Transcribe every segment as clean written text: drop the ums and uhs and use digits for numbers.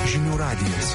Žinių radijas.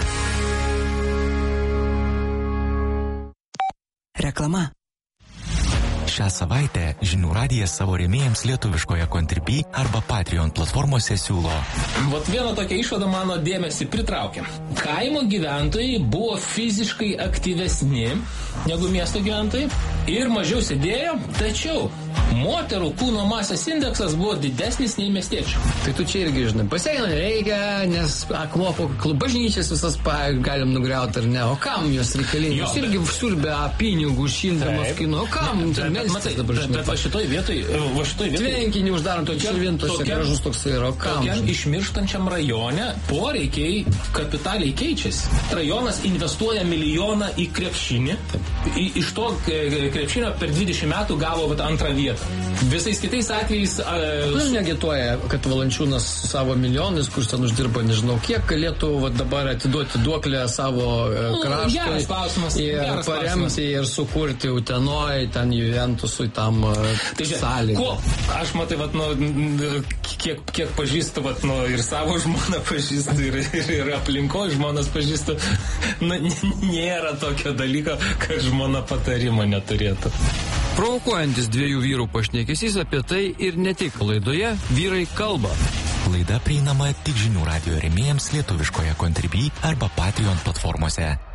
Reklama. Šią savaitę Žinių radijas savo rėmėjams lietuviškoje Contribui arba Patreon platformose siūlo. Vat viena tokia išvada mano dėmesį pritraukė. Kaimo gyventojai buvo fiziškai aktyvesni negu miesto gyventojai ir mažiau sėdėjo, tačiau moterų kūno masės indeksas buvo didesnis nei miestiečių. Tai tu čia irgi, žinai, baseino nereikia, nes akmuo po bažnyčias visas galim nugriauti ar ne. O kam jos reikalingos? Jos irgi siurbia pinigų, šildamas kino. O kam? Matai, bet va šitoj vietoj... Tvenkinį uždarant to Čilvintose gražus toks yra. O kam? Tokiam išmirštančiam rajone poreikiai kapitaliai keičiasi. Rajonas investuoja milijoną į krepšinį. Iš to krepšinio per 20 metų gavo antrą vietą. Visais kitais atvejais... Negituoja, kad Valančiūnas savo milijonais, kur ten uždirba nežinau kiek, galėtų dabar atiduoti duoklę savo kraštui ir paremti ir sukurti Utenoj, ten Juventusui tam sąlygą. Aš matai, kiek pažįstu ir savo žmoną pažįstu ir aplinko žmonas pažįstu, nėra tokio dalyko, kad žmona patarimo neturėtų. Provokuojantis dviejų vyrų pašnekesys apie tai ir ne tik laidoje Vyrai kalba. Laida prieinama tik Žinių radijo rėmėjams lietuviškoje Contribui arba Patreon platformose.